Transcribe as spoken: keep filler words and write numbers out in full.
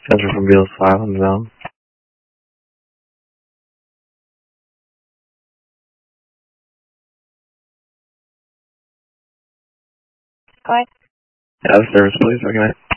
Center from Beals five on the zone. Go ahead. Out of service, please. Recognize.